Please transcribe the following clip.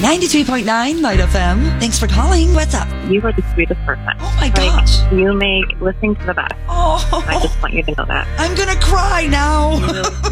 93.9 Light FM. Thanks for calling. What's up? You are the sweetest person. Oh my gosh. You make listening to the best. Oh, I just want you to know that. I'm going to cry now.